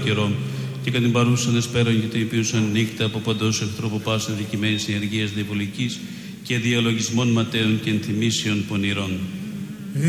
καιρό, και κατά την παρούσαν εσπέραν και την υπήρουσαν νύχτα από παντός εχθρού από πάσαν δικημένης ενεργείας διαβολικής και διαλογισμών ματέων και ενθυμίσεων πονηρών.